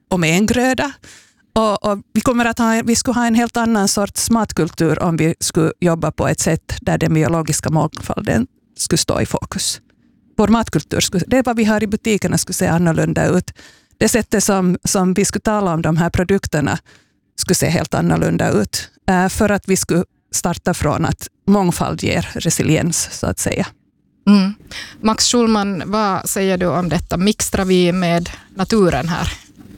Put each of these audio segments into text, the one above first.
om en gröda. Och vi skulle ha en helt annan sorts matkultur om vi skulle jobba på ett sätt där den biologiska mångfalden skulle stå i fokus. Vår matkultur, det är vad vi har i butikerna, skulle se annorlunda ut. Det sättet som vi skulle tala om de här produkterna skulle se helt annorlunda ut. För att vi skulle starta från att mångfald ger resiliens, så att säga. Mm. Max Schulman, vad säger du om detta? Mixtrar vi med naturen här?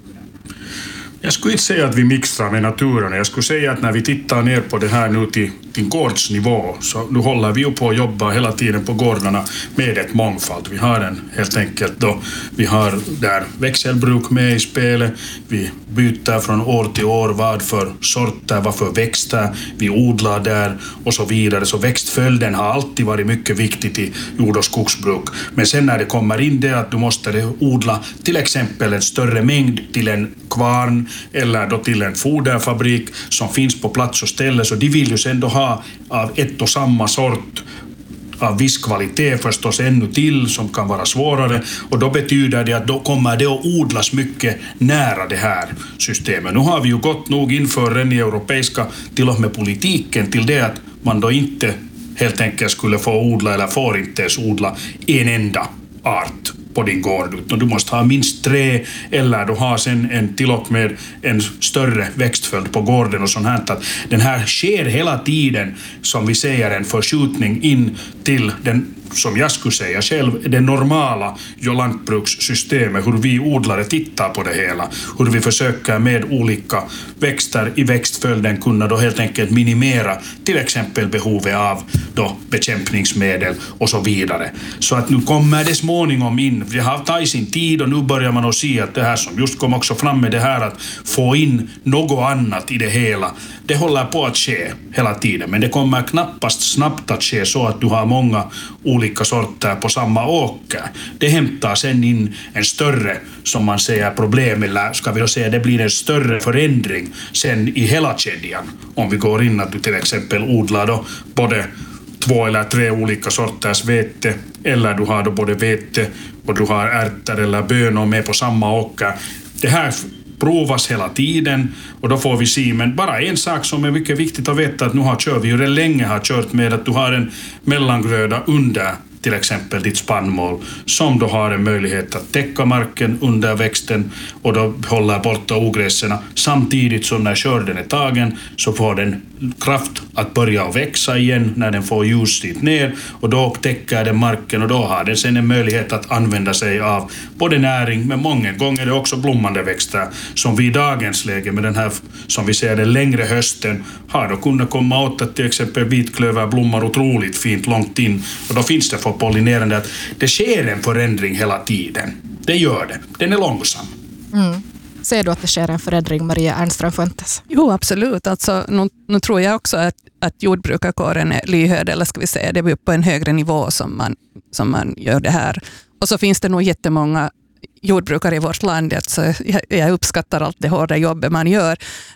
Jag skulle inte säga att vi mixtrar med naturen. Jag skulle säga att när vi tittar ner på det här nu till gårdsnivå, så nu håller vi ju på att jobba hela tiden på gårdarna med ett mångfald. Vi har helt enkelt vi har där växelbruk med i spelet. Vi byter från år till år vad för sorter, vad för växter vi odlar där och så vidare. Så växtföljden har alltid varit mycket viktigt i jord- och skogsbruk. Men sen när det kommer in det att du måste odla till exempel en större mängd till en kvarn eller då till en foderfabrik som finns på plats och ställe, så de vill ju sen då ha av ett och samma sort av viss kvalitet förstås ännu till som kan vara svårare, och då betyder det att då kommer det att odlas mycket nära det här systemet. Nu har vi ju gått nog inför den europeiska till och med politiken till det att man då inte helt enkelt skulle få odla eller får inte ens odla en enda art på din gård, utan du måste ha minst 3 eller du har sen till och med en större växtföljd på gården och sånt här. Att den här sker hela tiden, som vi säger, en förskjutning in till den, som jag skulle säga själv, det normala lantbrukssystemet, hur vi odlare tittar på det hela, hur vi försöker med olika växter i växtföljden kunna då helt enkelt minimera till exempel behovet av då bekämpningsmedel och så vidare. Så att nu kommer det småningom in, det har tagit sin tid och nu börjar man att se att det här som just kom också fram med det här att få in något annat i det hela, det håller på att ske hela tiden, men det kommer knappast snabbt att ske så att du har många olika sorter på samma åker. Det hämtar sen in en större, som man säger, problem, eller ska vi då säga det blir en större förändring sen i hela kedjan. Om vi går in att du till exempel odlar då både 2 eller 3 olika sorters vete, eller du har då både vete och du har ärtor eller bönor med på samma åker. Det här provas hela tiden och då får vi se, men bara en sak som är mycket viktigt att veta, att nu kör vi ju redan länge har kört med att du har en mellangröda under till exempel ditt spannmål som då har en möjlighet att täcka marken under växten och då håller borta ogräserna, samtidigt som när skörden är tagen så får den kraft att börja växa igen när den får ljus dit ner, och då täcker den marken och då har den sen en möjlighet att använda sig av både näring, men många gånger är det också blommande växter som vi i dagens läge med den här, som vi ser den längre hösten, har då kunnat komma åt att till exempel vitklöver blommar otroligt fint långt in, och då finns det för pollinerande att det sker en förändring hela tiden. Det gör det. Den är långsam. Mm. Ser du att det sker en förändring, Maria Ernström Fuentes? Jo, absolut. Alltså, nu tror jag också att jordbrukarkåren är lyhörd, eller ska vi säga, det är på en högre nivå som man gör det här. Och så finns det nog jättemånga jordbrukare i vårt land, alltså jag uppskattar allt det hårda jobbet man gör,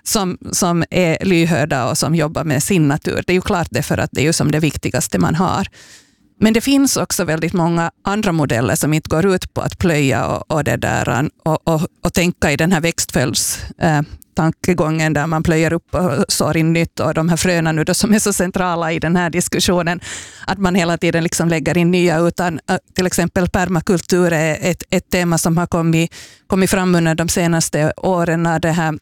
som är lyhörda och som jobbar med sin natur. Det är ju klart det, för att det är ju som det viktigaste man har. Men det finns också väldigt många andra modeller som inte går ut på att plöja och det där och tänka i den här växtföljdstankegången där man plöjer upp och sår in nytt, och de här fröna nu då som är så centrala i den här diskussionen, att man hela tiden liksom lägger in nya, utan till exempel permakultur är ett tema som har kommit fram under de senaste åren, när det här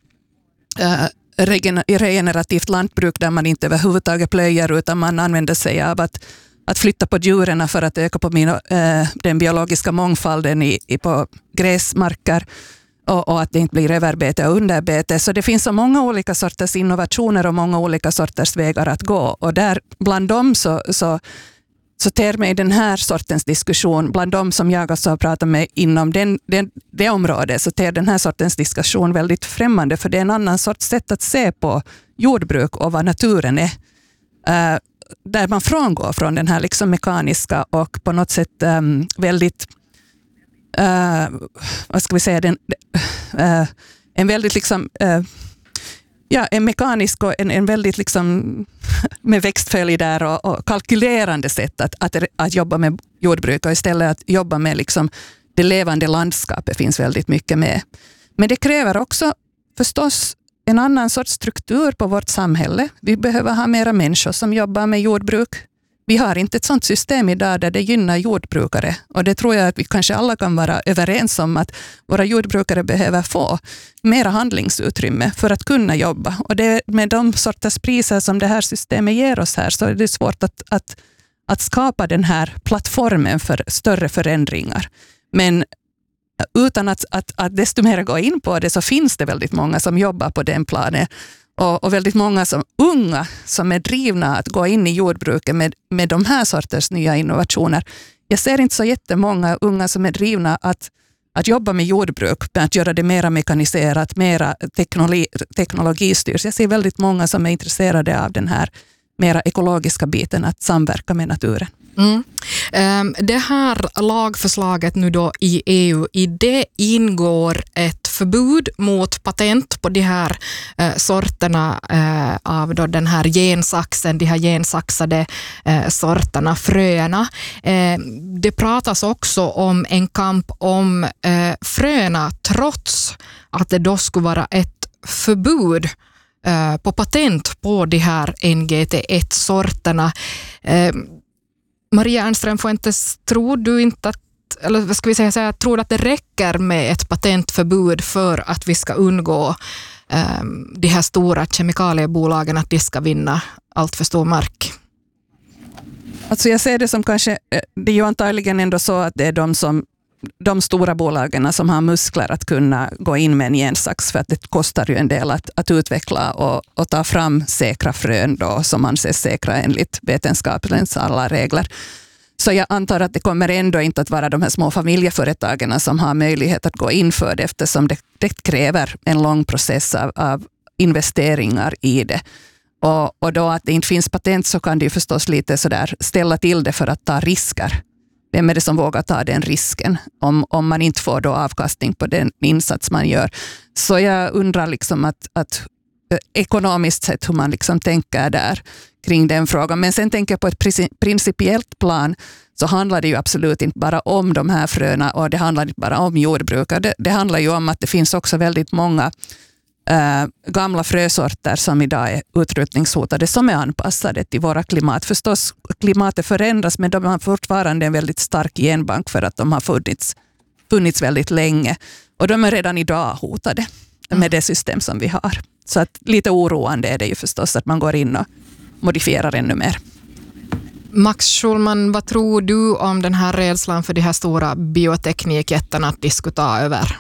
regenerativt lantbruk där man inte överhuvudtaget plöjer utan man använder sig av att flytta på djuren för att öka på den biologiska mångfalden på gräsmarker, och att det inte blir överbete och underbete. Så det finns så många olika sorters innovationer och många olika sorters vägar att gå. Och där bland dem så ter mig den här sortens diskussion, bland dem som jag också har pratat med inom det området, så ter den här sortens diskussion väldigt främmande, för det är en annan sorts sätt att se på jordbruk och vad naturen är. Där man frångår från den här liksom mekaniska och på något sätt väldigt, vad ska vi säga, en väldigt liksom, en mekanisk och en väldigt liksom med växtföljd där och kalkylerande sätt att jobba med jordbruk, och istället att jobba med liksom det levande landskapet finns väldigt mycket med. Men det kräver också förstås en annan sorts struktur på vårt samhälle. Vi behöver ha mera människor som jobbar med jordbruk. Vi har inte ett sådant system idag där det gynnar jordbrukare. Och det tror jag att vi kanske alla kan vara överens om, att våra jordbrukare behöver få mera handlingsutrymme för att kunna jobba. Och det, med de sorters priser som det här systemet ger oss här, så är det svårt att skapa den här plattformen för större förändringar. Men utan att desto mer gå in på det, så finns det väldigt många som jobbar på den planen. Och väldigt många unga som är drivna att gå in i jordbruket med de här sorters nya innovationer. Jag ser inte så jättemånga unga som är drivna att jobba med jordbruk, med att göra det mera mekaniserat, mera teknologistyrt. Jag ser väldigt många som är intresserade av den här mera ekologiska biten, att samverka med naturen. Det här lagförslaget nu då i EU, i det ingår ett förbud mot patent på de här sorterna av då den här gensaxen, de här gensaxade sorterna, fröna. Det pratas också om en kamp om fröna, trots att det då skulle vara ett förbud på patent på de här NGT1-sorterna. Maria Ernström Fuentes, tror du inte att, eller vad ska vi säga, tror du att det räcker med ett patentförbud för att vi ska undgå de här stora kemikaliebolagen, att de ska vinna allt för stor mark? Alltså jag ser det som kanske, det är ju antagligen ändå så att det är de stora bolagen som har muskler att kunna gå in med en gensax, för att det kostar ju en del att utveckla och ta fram säkra frön då, som anses säkra enligt vetenskapens alla regler. Så jag antar att det kommer ändå inte att vara de här små familjeföretagen som har möjlighet att gå in för det, eftersom det kräver en lång process av investeringar i det. Och då att det inte finns patent, så kan det ju förstås lite sådär ställa till det för att ta risker. Vem är det som vågar ta den risken om man inte får då avkastning på den insats man gör? Så jag undrar liksom att ekonomiskt sett hur man liksom tänker där kring den frågan. Men sen tänker jag på ett principiellt plan, så handlar det ju absolut inte bara om de här fröna, och det handlar inte bara om jordbruk. Det handlar ju om att det finns också väldigt många gamla frösorter som idag är utrotningshotade, som är anpassade till våra klimat. Förstås, klimatet förändras, men de har fortfarande en väldigt stark genbank för att de har funnits väldigt länge. Och de är redan idag hotade med det system som vi har. Så att lite oroande är det ju förstås att man går in och modifierar ännu mer. Max Schulman, vad tror du om den här rädslan för de här stora bioteknikjättarna att de skulle ta över?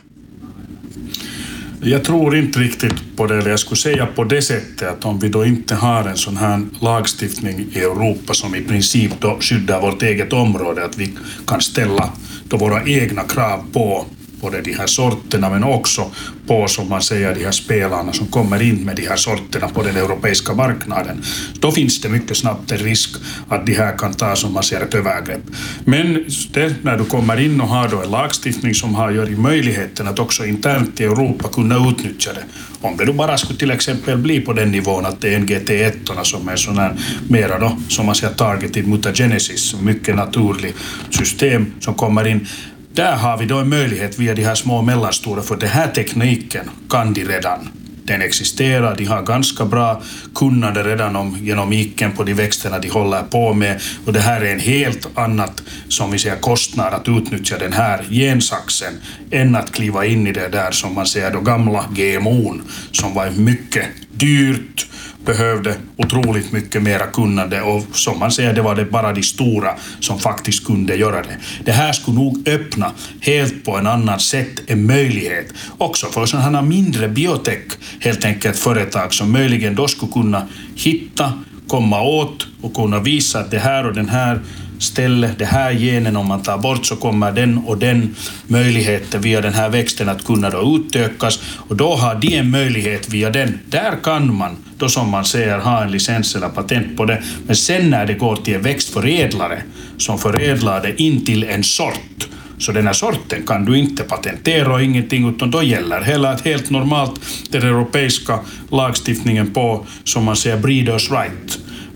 Jag tror inte riktigt på det, eller jag skulle säga på det sättet att om vi då inte har en sån här lagstiftning i Europa som i princip då skyddar vårt eget område, att vi kan ställa då våra egna krav på både de här sorterna, men också på, som man säger, de här spelarna som kommer in med de här sorterna på den europeiska marknaden. Då finns det mycket snabbt en risk att de här kan ta, som man ser, ett övergrepp. Men när du kommer in och har då en lagstiftning som har gör i möjligheten att också internt i Europa kunna utnyttja det. Om det då bara skulle till exempel bli på den nivån att det är NGT1 som är sån här mera då, som man säger, targeted mutagenesis, mycket naturlig system som kommer in. Där har vi då en möjlighet via de här små och mellanstora, för den här tekniken kan de redan. Den existerar, de har ganska bra kunnande redan om genomiken på de växterna de håller på med. Och det här är en helt annat, som vi säger, kostnad att utnyttja den här gensaxen än att kliva in i det där, som man säger, då gamla GMO:n, som var mycket dyrt, behövde otroligt mycket mera kunnande, och som man säger, det var det bara de stora som faktiskt kunde göra det. Det här skulle nog öppna helt på en annan sätt en möjlighet också för sådana här mindre biotech, helt enkelt företag som möjligen då skulle kunna hitta, komma åt och kunna visa att det här och den här stället, det här genen, om man tar bort så kommer den och den möjligheten via den här växten att kunna då utökas, och då har de en möjlighet via den. Där kan man då, som man säger, ha en licens eller patent på det. Men sen när det går till en växtförädlare som förädlar det in till en sort, så den här sorten kan du inte patentera och ingenting, utan då gäller helt normalt den europeiska lagstiftningen på, som man säger, breeders right.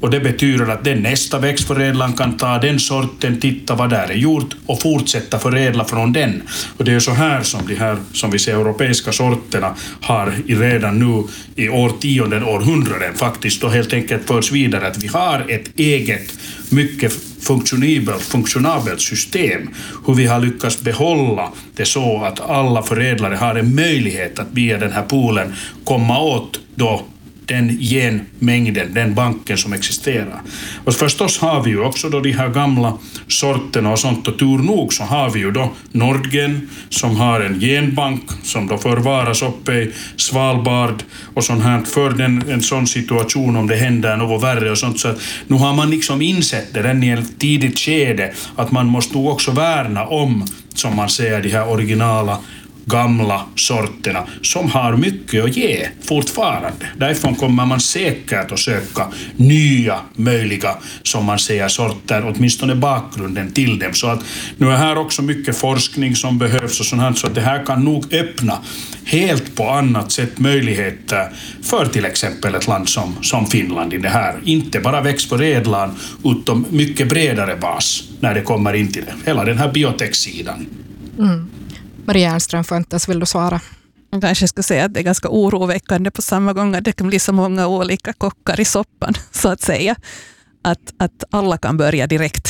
Och det betyder att den nästa växtförädlaren kan ta den sorten, titta vad där är gjort och fortsätta förädla från den. Och det är så här som de här, som vi ser, europeiska sorterna har redan nu i årtionden, århundraden faktiskt då helt enkelt förts vidare, att vi har ett eget mycket funktionabelt system, hur vi har lyckats behålla det så att alla förädlare har en möjlighet att via den här poolen komma åt då den genmängden, den banken som existerar. Och förstås har vi ju också då de här gamla sorterna och sånt, och tur nog så har vi ju då Nordgen som har en genbank som då förvaras uppe i Svalbard och sånt här för en sån situation om det händer något värre och sånt. Så att nu har man liksom insett det redan i ett tidigt skede att man måste nog också värna om, som man säger, de här originala gamla sorterna som har mycket att ge fortfarande. Därför kommer man säkert att söka nya möjliga, som man säger, sorter, åtminstone bakgrunden till dem. Så att nu är här också mycket forskning som behövs och sånt här, så att det här kan nog öppna helt på annat sätt möjligheter för till exempel ett land som Finland i det här. Inte bara växtförädlan utan mycket bredare bas när det kommer in till det. Hela den här biotech-sidan. Mm. Maria Ernström-Fuentes, vill du svara? Jag kanske ska säga att det är ganska oroväckande på samma gång att det kan bli så många olika kockar i soppan, så att säga. Att alla kan börja direkt.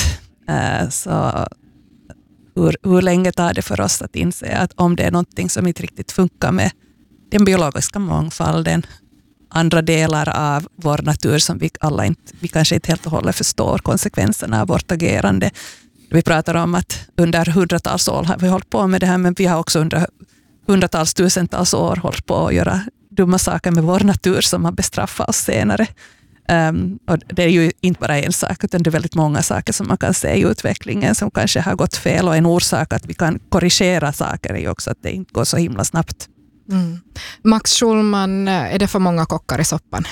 Så hur länge tar det för oss att inse att om det är någonting som inte riktigt funkar med den biologiska mångfalden, andra delar av vår natur som vi kanske inte helt och hållet förstår konsekvenserna av vårt agerande. Vi pratar om att under hundratals år har vi hållit på med det här, men vi har också under hundratals, tusentals år hållit på att göra dumma saker med vår natur som har bestraffat oss senare. Och det är ju inte bara en sak, utan det är väldigt många saker som man kan se i utvecklingen som kanske har gått fel, och en orsak att vi kan korrigera saker är ju också att det inte går så himla snabbt. Mm. Max Schulman, är det för många kockar i soppan?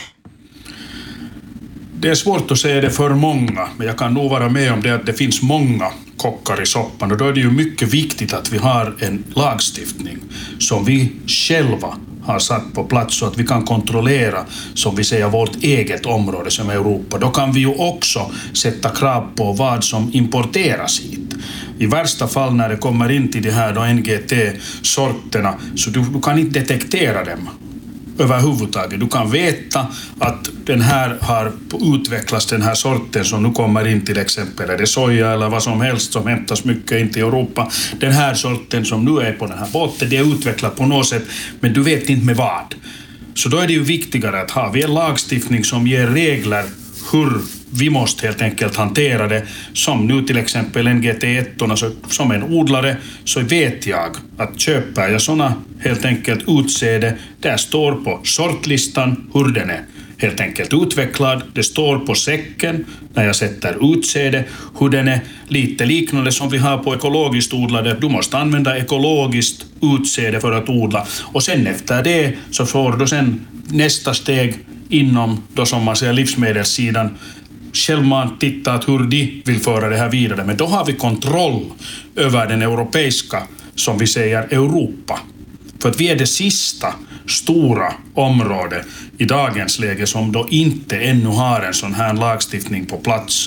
Det är svårt att säga det för många, men jag kan nog vara med om det att det finns många kockar i soppan, och då är det ju mycket viktigt att vi har en lagstiftning som vi själva har satt på plats så att vi kan kontrollera, som vi säger, vårt eget område som Europa. Då kan vi ju också sätta krav på vad som importeras hit. I värsta fall när det kommer in till de här NGT-sorterna, så du kan inte detektera dem överhuvudtaget. Du kan veta att den här har utvecklats, den här sorten som nu kommer in till exempel, är det soja eller vad som helst som hämtas mycket in till Europa. Den här sorten som nu är på den här båten, det är utvecklat på något sätt, men du vet inte med vad. Så då är det ju viktigare att ha vi en lagstiftning som ger regler hur vi måste helt enkelt hantera det. Som nu till exempel NGT1, som en odlare så vet jag att köper jag sådana helt enkelt utsäde, där står på sortlistan hur den är helt enkelt utvecklad. Det står på säcken när jag sätter utsäde hur den är, lite liknande som vi har på ekologiskt odlade. Du måste använda ekologiskt utsäde för att odla, och sen efter det så får du sen nästa steg inom då, som man säger, livsmedelssidan. Själv man tittar hur de vill föra det här vidare, men då har vi kontroll över den europeiska, som vi säger, Europa. För att vi är det sista stora området i dagens läge som då inte ännu har en sån här lagstiftning på plats,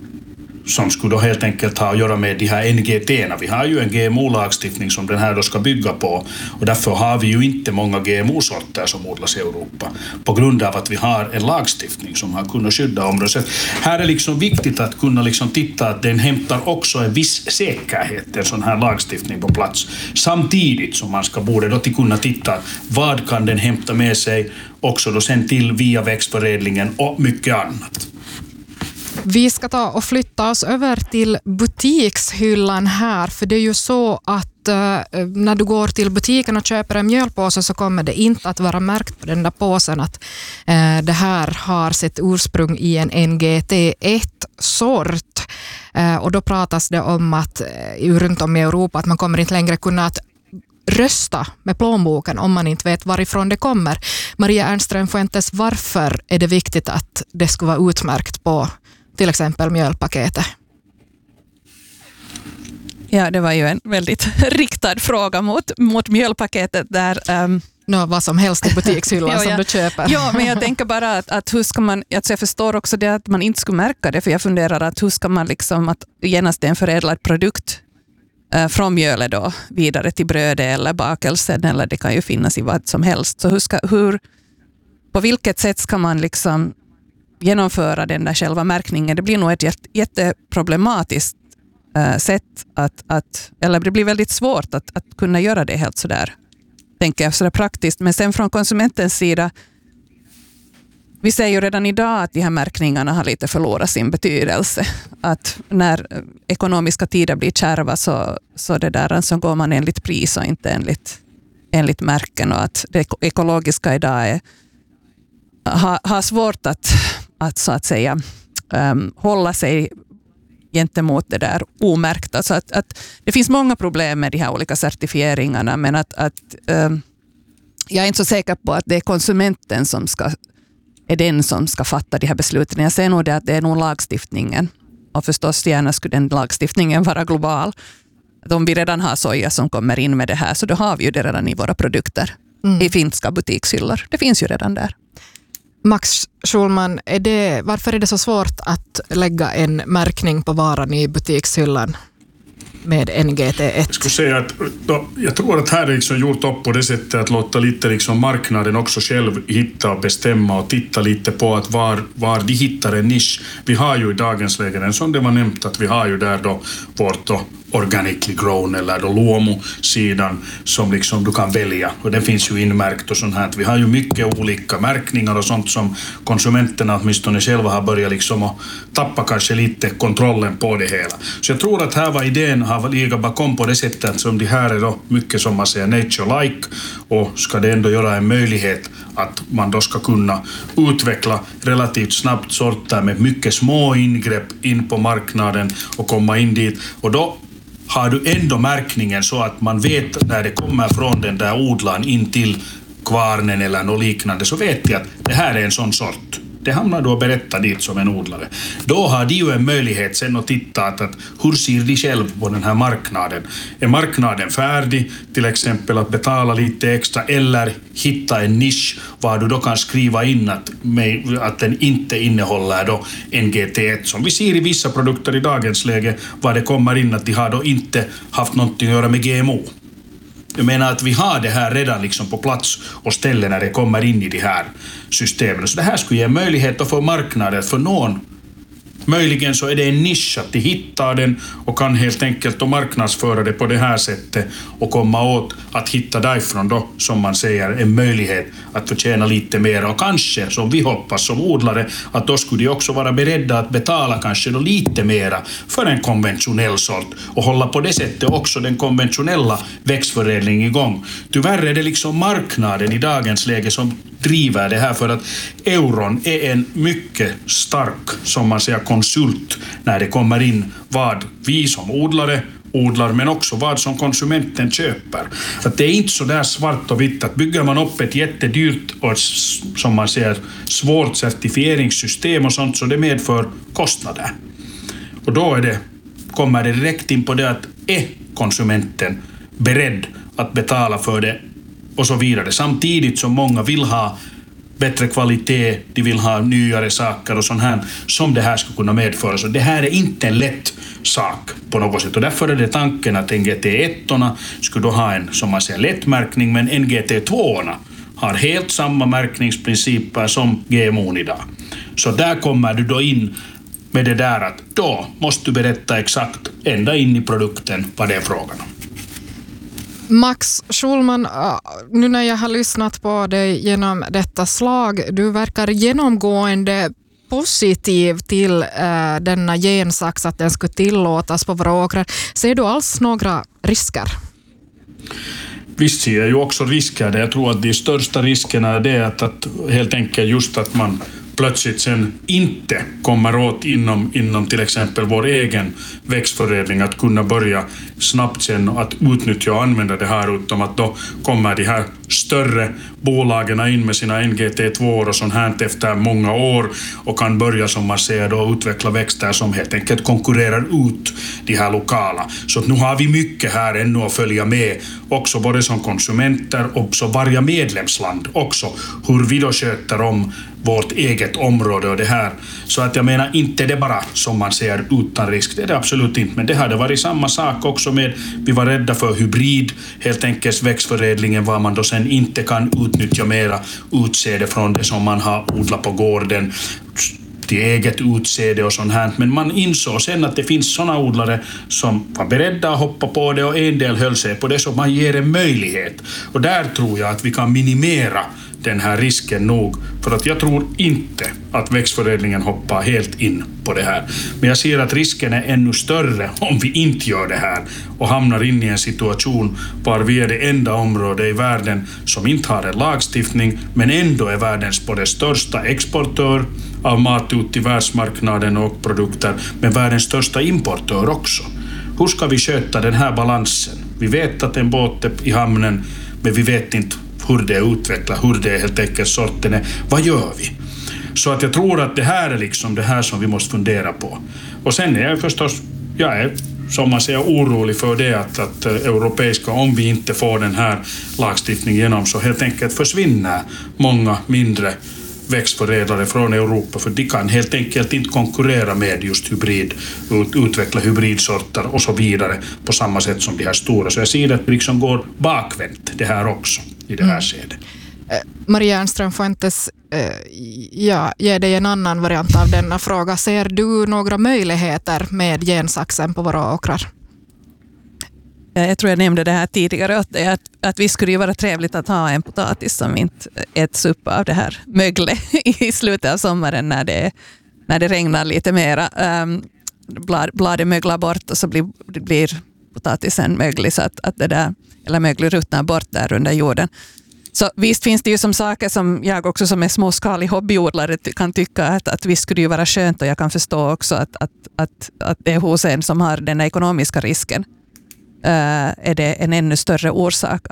som skulle då helt enkelt ha att göra med de här NGT-erna. Vi har ju en GMO-lagstiftning som den här då ska bygga på, och därför har vi ju inte många GMO-sorter som odlas i Europa, på grund av att vi har en lagstiftning som har kunnat skydda området. Så här är liksom viktigt att kunna liksom titta att den hämtar också en viss säkerhet, en sån här lagstiftning på plats, samtidigt som man borde då till kunna titta vad kan den hämta med sig också då sen till via växtförädlingen och mycket annat. Vi ska ta och flytta oss över till butikshyllan här, för det är ju så att när du går till butiken och köper en mjölpåse så kommer det inte att vara märkt på den där påsen att det här har sitt ursprung i en NGT1-sort. Och då pratas det om att runt om i Europa att man kommer inte längre kunna att rösta med plånboken om man inte vet varifrån det kommer. Maria Ernström-Fuentes, varför är det viktigt att det ska vara utmärkt på till exempel mjölpaketet? Ja, det var ju en väldigt riktad fråga mot mjölpaketet där. vad som helst i butikshyllan som du köper. Ja, men jag tänker bara att hur ska man, jag förstår också det att man inte skulle märka det, för jag funderar att hur ska man liksom att genast en förädlad produkt från mjölet då vidare till brödet eller bakelsen, eller det kan ju finnas i vad som helst. Så på vilket sätt ska man liksom genomföra den där själva märkningen? Det blir nog ett jätteproblematiskt sätt eller det blir väldigt svårt att kunna göra det helt sådär, tänker jag, sådär praktiskt. Men sen från konsumentens sida, vi ser ju redan idag att de här märkningarna har lite förlorat sin betydelse. Att när ekonomiska tider blir kärva så det där så går man enligt pris och inte enligt märken, och att det ekologiska idag har svårt att så att säga hålla sig gentemot det där omärkta. Så att det finns många problem med de här olika certifieringarna, men att jag är inte så säker på att det är konsumenten som ska fatta de här besluten. Jag ser nog att det är nog lagstiftningen, och förstås gärna skulle den lagstiftningen vara global. Att om vi redan har soja som kommer in med det här, så då har vi ju det redan i våra produkter. I finska butikshyllor. Det finns ju redan där. Max Schulman, varför är det så svårt att lägga en märkning på varan i butikshyllan med NGT1? Jag skulle säga att jag tror att här är liksom gjort upp på det sättet att låta lite liksom marknaden också själv hitta och bestämma och titta lite på att var de hittar en nisch. Vi har ju i dagens läge, som det var nämnt, att vi har ju där då vårt då organically grown eller då Luomo-sidan som liksom du kan välja, och det finns ju inmärkt och sånt här. Vi har ju mycket olika märkningar och sånt som konsumenterna åtminstone själva har börjat liksom att tappa kanske lite kontrollen på det hela. Så jag tror att här var idén har ligga bakom på det sättet som det här är då mycket som man säger nature-like, och ska det ändå göra en möjlighet att man då ska kunna utveckla relativt snabbt sorter med mycket små ingrepp in på marknaden och komma in dit, och då har du ändå märkningen så att man vet när det kommer från den där odlaren in till kvarnen eller något liknande, så vet jag att det här är en sån sort. Det hamnar då berätta dit som en odlare. Då har de ju en möjlighet sen att titta att hur ser de själv på den här marknaden. Är marknaden färdig, till exempel att betala lite extra eller hitta en nisch var du då kan skriva in att den inte innehåller då NGT1, som vi ser i vissa produkter i dagens läge, var det kommer in att de har då inte haft någonting att göra med GMO. Jag menar att vi har det här redan liksom på plats och ställe när det kommer in i de här systemen. Så det här skulle ge möjlighet att få marknaden för någon. Möjligen så är det en nisch att de hittar den och kan helt enkelt då marknadsföra det på det här sättet och komma åt att hitta därifrån då, som man säger, en möjlighet att förtjäna lite mer, och kanske, som vi hoppas som odlare, att då skulle de också vara beredda att betala kanske då lite mera för en konventionell sort och hålla på det sättet också den konventionella växtförädlingen igång. Tyvärr är det liksom marknaden i dagens läge som driver det här, för att euron är en mycket stark, som man säger, konsult när det kommer in vad vi som odlare odlar, men också vad som konsumenten köper. Att det är inte så där svart och vitt att bygger man upp ett jättedyrt och, som man säger, svårt certifieringssystem och sånt, så det medför kostnader. Och då kommer det direkt in på det att är konsumenten beredd att betala för det och så vidare. Samtidigt som många vill ha bättre kvalitet, de vill ha nyare saker och sånt här som det här ska kunna medföra. Så det här är inte en lätt sak på något sätt, och därför är det tanken att NGT1 skulle då ha en, som man säger, lätt märkning, men NGT2 har helt samma märkningsprinciper som GMO idag. Så där kommer du då in med det där att då måste du berätta exakt ända in i produkten vad det är frågan om. Max Schulman, nu när jag har lyssnat på dig genom detta slag, du verkar genomgående positiv till denna gensax, att den skulle tillåtas på våra åkrar. Ser du alls några risker? Visst ser jag ju också risker. Jag tror att de största riskerna är det att helt enkelt just att man plötsligt sen inte kommer åt inom till exempel vår egen växtförädling att kunna börja snabbt sen att utnyttja och använda det här, utom att då kommer de här större bolagen in med sina NGT2 och sånt här efter många år och kan börja, som man säger då, utveckla växter som helt enkelt konkurrerar ut de här lokala. Så nu har vi mycket här ännu att följa med, också både som konsumenter och så varje medlemsland också, hur vi då sköter om vårt eget område och det här. Så att jag menar, inte det bara som man säger utan risk, det är det absolut inte, men det hade varit samma sak också med, vi var rädda för hybrid, helt enkelt växtförädlingen, var man då sen inte kan utnyttja mera utsäde från det som man har odlat på gården till eget utsäde och sånt här. Men man insåg sen att det finns såna odlare som var beredda att hoppa på det och en del höll sig på det, så man ger en möjlighet. Och där tror jag att vi kan minimera den här risken nog, för att jag tror inte att växtförädlingen hoppar helt in på det här. Men jag ser att risken är ännu större om vi inte gör det här och hamnar in i en situation var vi är det enda område i världen som inte har en lagstiftning, men ändå är världens både största exportör av mat ut till världsmarknaden och produkter, men världens största importör också. Hur ska vi sköta den här balansen? Vi vet att en båt är i hamnen, men vi vet inte hur det är utvecklat, hur det är helt enkelt sorten är. Vad gör vi? Så att jag tror att det här är liksom det här som vi måste fundera på. Och sen är jag förstås, jag är som man säger orolig för det att europeiska, om vi inte får den här lagstiftningen igenom, så helt enkelt försvinner många mindre växtförädlare från Europa, för de kan helt enkelt inte konkurrera med just utveckla hybridsorter och så vidare på samma sätt som de här stora. Så jag ser att det liksom går bakvänt det här också i det här skedet. Maria Ernström Fuentes, ge dig en annan variant av denna fråga. Ser du några möjligheter med gensaxen på våra åkrar? Jag tror jag nämnde det här tidigare, att vi skulle ju vara trevligt att ha en potatis som inte äts upp av det här möglet i slutet av sommaren när det regnar lite mera. Bladet möglar bort och så blir potatisen möglig, så att det där, eller möglig ruttnar bort där under jorden. Så visst finns det ju som saker som jag också som är småskalig hobbyodlare kan tycka att visst skulle ju vara skönt, och jag kan förstå också att det är hos en som har den ekonomiska risken är det en ännu större orsak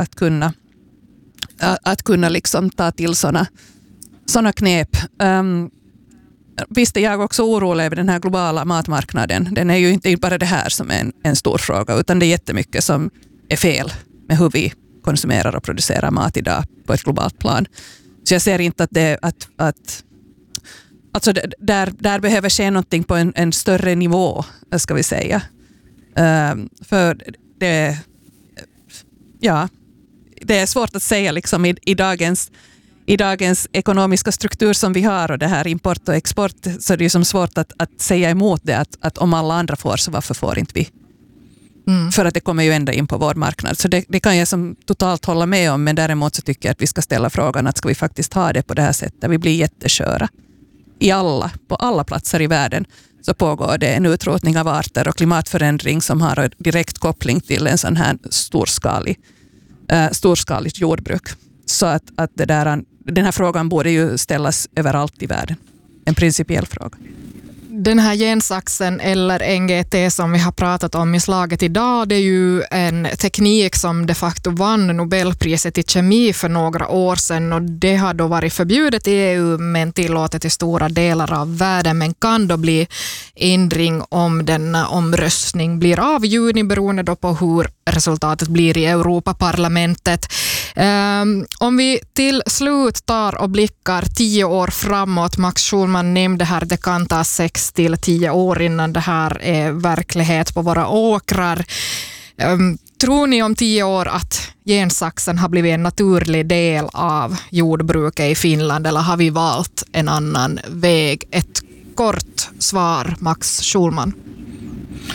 att kunna liksom ta till såna knep. Visst är jag också orolig över den här globala matmarknaden. Den är ju inte bara det här som är en stor fråga, utan det är jättemycket som är fel med hur vi konsumerar och producerar mat idag på ett globalt plan. Så jag ser inte att alltså där behöver ske någonting på en större nivå, ska vi säga. För det är svårt att säga liksom i dagens ekonomiska struktur som vi har, och det här import och export, så det är ju som svårt att säga emot det, att om alla andra får, så varför får inte vi? För att det kommer ju ända in på vår marknad. Så det kan jag som totalt hålla med om, men däremot så tycker jag att vi ska ställa frågan att ska vi faktiskt ha det på det här sättet? Vi blir jättesköra. På alla platser i världen så pågår det en utrotning av arter och klimatförändring som har en direkt koppling till en sån här storskaligt jordbruk. Så att den här frågan borde ju ställas överallt i världen. En principiell fråga. Den här gensaxen eller NGT som vi har pratat om i slaget idag, det är ju en teknik som de facto vann Nobelpriset i kemi för några år sedan, och det har då varit förbjudet i EU men tillåtet i stora delar av världen, men kan då bli ändring om denna omröstning blir av i juni, beroende då på hur resultatet blir i Europaparlamentet. Om vi till slut tar och blickar 10 år framåt, Max Schulman nämnde här, det kan ta 6 till 10 år innan det här är verklighet på våra åkrar. Tror ni om 10 år att gensaxen har blivit en naturlig del av jordbruket i Finland, eller har vi valt en annan väg? Ett kort svar, Max Schulman.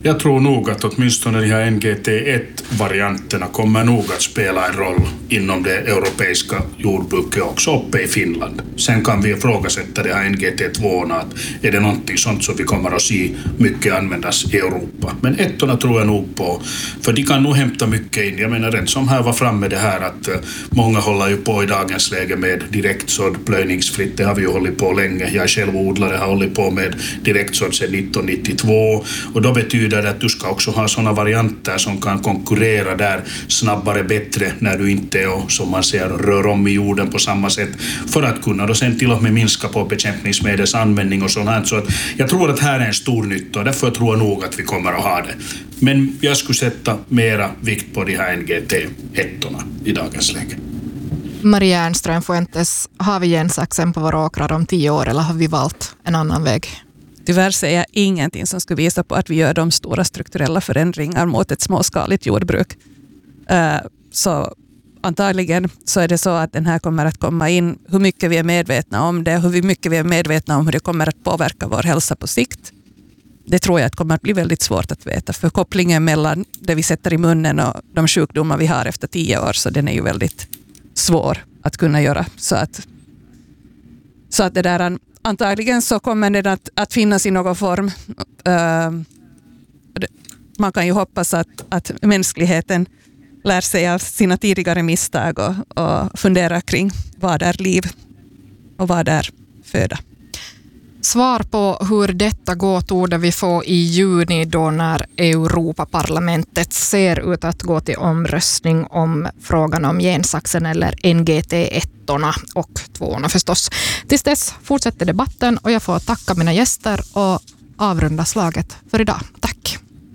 Jag tror nog att åtminstone de här NGT1-varianterna kommer nog att spela en roll inom det europeiska jordbruket också uppe i Finland. Sen kan vi ifrågasätta det här NGT2, att är det någonting sånt som vi kommer att se mycket användas i Europa. Men ettorna tror jag nog på, för de kan nog hämta mycket in. Jag menar, den som här var framme det här att många håller ju på i dagens läge med direktsådd plöjningsfritt. Det har vi ju hållit på länge. Jag själv odlare har hållit på med direktsådd sedan 1992, och då betyder det att du ska också ha sådana varianter som kan konkurrera där snabbare, bättre, när du inte är, som man säger, rör om i jorden på samma sätt, för att kunna då sen till och med minska på bekämpningsmedels användning och sånt här. Så att jag tror att här är en stor nytta, och därför tror jag nog att vi kommer att ha det. Men jag skulle sätta mera vikt på de här NGT1-orna i dagens läge. Maria Ernström Fuentes, har vi gensaxen på våra åkrar om 10 år, eller har vi valt en annan väg? Tyvärr ser jag ingenting som skulle visa på att vi gör de stora strukturella förändringar mot ett småskaligt jordbruk. Så antagligen så är det så att den här kommer att komma in, hur mycket vi är medvetna om det, hur mycket vi är medvetna om hur det kommer att påverka vår hälsa på sikt. Det tror jag att kommer att bli väldigt svårt att veta, för kopplingen mellan det vi sätter i munnen och de sjukdomar vi har efter 10 år, så den är ju väldigt svår att kunna göra. Så att det där, antagligen så kommer det att finnas i någon form. Man kan ju hoppas att mänskligheten lär sig av sina tidigare misstag och fundera kring vad är liv och vad är föda. Svar på hur detta går torde vi få i juni, då när Europaparlamentet ser ut att gå till omröstning om frågan om gensaxen eller NGT1 och 2 förstås. Tills dess fortsätter debatten, och jag får tacka mina gäster och avrunda slaget för idag. Tack!